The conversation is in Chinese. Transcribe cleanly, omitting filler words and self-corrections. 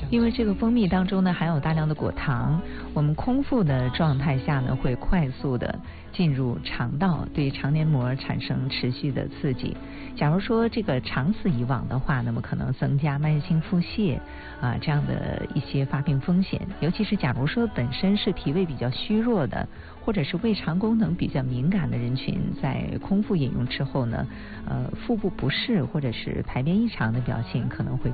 因为这个蜂蜜当中呢含有大量的果糖，我们空腹的状态下呢会快速的进入肠道，对肠黏膜产生持续的刺激。假如说这个长此以往的话，那么可能增加慢性腹泻这样的一些发病风险。尤其是假如说本身是脾胃比较虚弱的，或者是胃肠功能比较敏感的人群，在空腹饮用之后呢，腹部不适或者是排便异常的表现可能会